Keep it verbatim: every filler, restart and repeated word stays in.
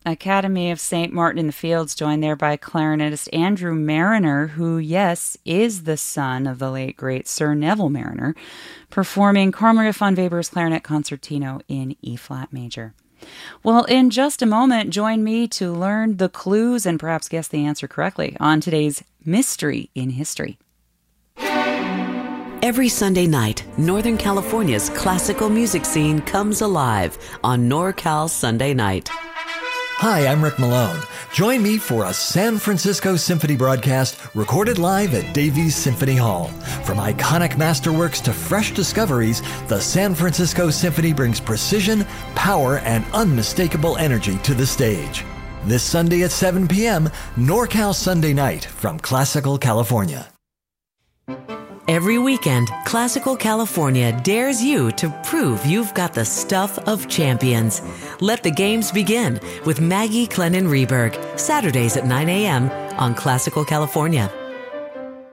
Academy of Saint Martin in the Fields, joined there by clarinetist Andrew Marriner, who, yes, is the son of the late, great Sir Neville Marriner, performing Carl Maria von Weber's Clarinet Concertino in E-flat major. Well, in just a moment, join me to learn the clues and perhaps guess the answer correctly on today's Mystery in History. Every Sunday night, Northern California's classical music scene comes alive on NorCal Sunday Night. Hi, I'm Rick Malone. Join me for a San Francisco Symphony broadcast recorded live at Davies Symphony Hall. From iconic masterworks to fresh discoveries, the San Francisco Symphony brings precision, power, and unmistakable energy to the stage. This Sunday at seven p.m., NorCal Sunday Night from Classical California. Every weekend, Classical California dares you to prove you've got the stuff of champions. Let the games begin with Maggie Clennon Rehberg, Saturdays at nine a.m. on Classical California.